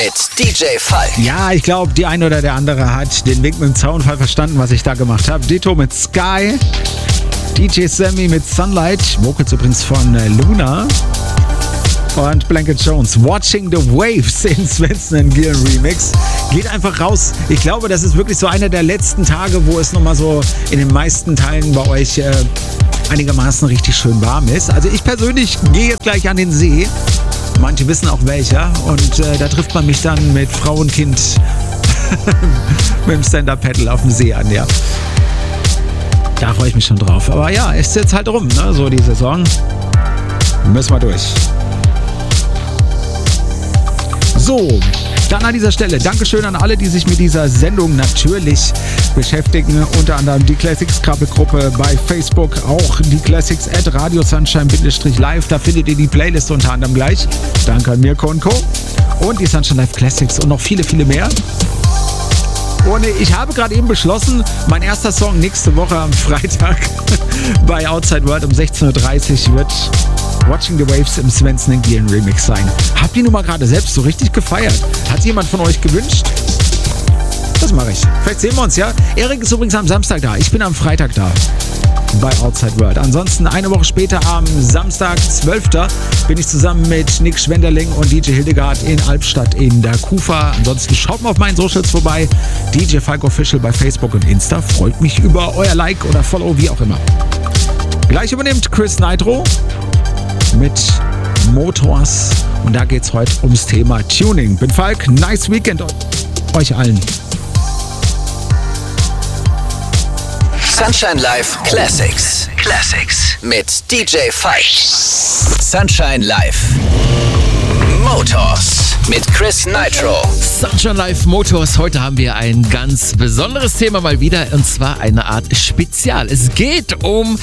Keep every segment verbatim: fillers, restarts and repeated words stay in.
Mit D J Falk. Ja, ich glaube, die eine oder der andere hat den Wink mit dem Zaunfall verstanden, was ich da gemacht habe. Ditto mit Sky, D J Sammy mit Sunlight, Vocals übrigens von Luna und Blanket Jones, Watching the Waves in Svensson and Gill Remix. Geht einfach raus. Ich glaube, das ist wirklich so einer der letzten Tage, wo es nochmal so in den meisten Teilen bei euch äh, einigermaßen richtig schön warm ist. Also ich persönlich gehe jetzt gleich an den See. Manche wissen auch welcher. Und äh, da trifft man mich dann mit Frau und Kind mit dem Stand-Up-Paddle auf dem See an, ja. Da freue ich mich schon drauf. Aber ja, ist jetzt halt rum, ne? So die Saison. Müssen wir durch. So, dann an dieser Stelle Dankeschön an alle, die sich mit dieser Sendung natürlich beschäftigen. Unter anderem die Classics-Krabbelgruppe bei Facebook, auch die Classics at Radio Sunshine-Live. Da findet ihr die Playlist unter anderem gleich. Danke an Mirko und Co. Und die Sunshine Live Classics und noch viele, viele mehr. Und ich habe gerade eben beschlossen, mein erster Song nächste Woche am Freitag bei Outside World um sechzehn Uhr dreißig wird Watching the Waves im Svensson and Gill Remix sein. Habt ihr nun mal gerade selbst so richtig gefeiert? Hat jemand von euch gewünscht? Das mache ich. Vielleicht sehen wir uns, ja? Erik ist übrigens am Samstag da. Ich bin am Freitag da bei Outside World. Ansonsten eine Woche später am Samstag, zwölften bin ich zusammen mit Nick Schwenderling und D J Hildegard in Albstadt in der Kufa. Ansonsten schaut mal auf meinen Socials vorbei. D J Falk Official bei Facebook und Insta. Freut mich über euer Like oder Follow, wie auch immer. Gleich übernimmt Chris Nitro mit Motors. Und da geht's heute ums Thema Tuning. Bin Falk, nice Weekend euch allen. Sunshine Live Classics. Classics. Mit D J Falk. Sunshine Live Motors. Mit Chris Nitro. Sunshine Live Motors. Heute haben wir ein ganz besonderes Thema mal wieder. Und zwar eine Art Spezial. Es geht um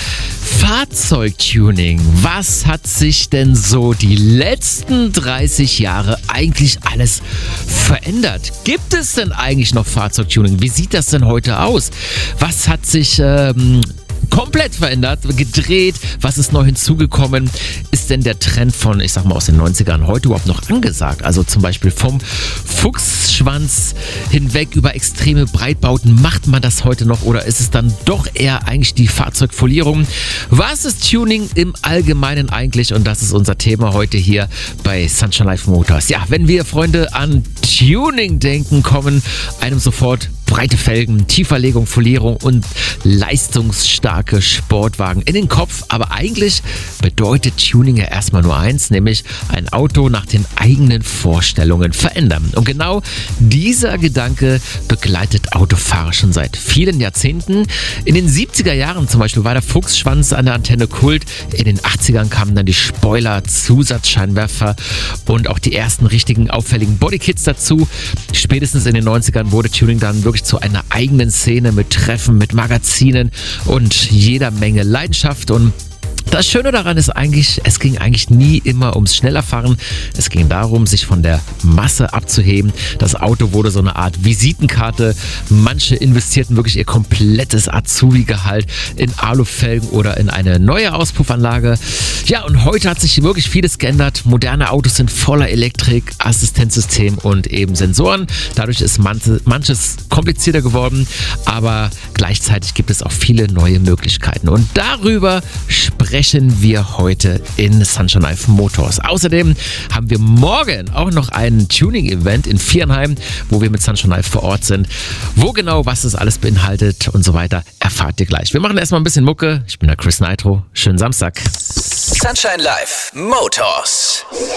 Fahrzeugtuning. Was hat sich denn so die letzten dreißig Jahre eigentlich alles verändert? Gibt es denn eigentlich noch Fahrzeugtuning? Wie sieht das denn heute aus? Was hat sich ähm, komplett verändert, gedreht? Was ist neu hinzugekommen? Ist denn der Trend von, ich sag mal, aus den neunzigern heute überhaupt noch angesagt? Also zum Beispiel vom Fuchsschwanz hinweg über extreme Breitbauten. Macht man das heute noch oder ist es dann doch eher eigentlich die Fahrzeugfolierung? Was ist Tuning im Allgemeinen eigentlich? Und das ist unser Thema heute hier bei Sunshine Live Motors. Ja, wenn wir, Freunde, an Tuning denken, kommen einem sofort breite Felgen, Tieferlegung, Folierung und leistungsstarke Sportwagen in den Kopf. Aber eigentlich bedeutet Tuning ja erstmal nur eins, nämlich ein Auto nach den eigenen Vorstellungen verändern. Und genau dieser Gedanke begleitet Autofahrer schon seit vielen Jahrzehnten. In den siebziger Jahren zum Beispiel war der Fuchsschwanz an der Antenne Kult. In den achtzigern kamen dann die Spoiler, Zusatzscheinwerfer und auch die ersten richtigen auffälligen Bodykits dazu. Spätestens in den neunzigern wurde Tuning dann wirklich zu einer eigenen Szene mit Treffen, mit Magazinen und jeder Menge Leidenschaft. Und das Schöne daran ist eigentlich, es ging eigentlich nie immer ums Schnellerfahren. Es ging darum, sich von der Masse abzuheben. Das Auto wurde so eine Art Visitenkarte. Manche investierten wirklich ihr komplettes Azubi-Gehalt in Alufelgen oder in eine neue Auspuffanlage. Ja, und heute hat sich wirklich vieles geändert. Moderne Autos sind voller Elektrik, Assistenzsystem und eben Sensoren. Dadurch ist manches komplizierter geworden, aber gleichzeitig gibt es auch viele neue Möglichkeiten. Und darüber sprechen wir heute in Sunshine Live Motors. Außerdem haben wir morgen auch noch ein Tuning-Event in Viernheim, wo wir mit Sunshine Live vor Ort sind. Wo genau, was das alles beinhaltet und so weiter, erfahrt ihr gleich. Wir machen erstmal ein bisschen Mucke. Ich bin der Chris Nitro. Schönen Samstag. Sunshine Live Motors.